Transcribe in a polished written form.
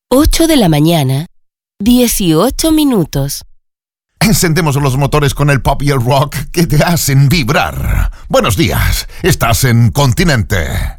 8 de la mañana, 18 minutos. Encendemos los motores con el pop y el rock que te hacen vibrar. Buenos días, estás en Continente.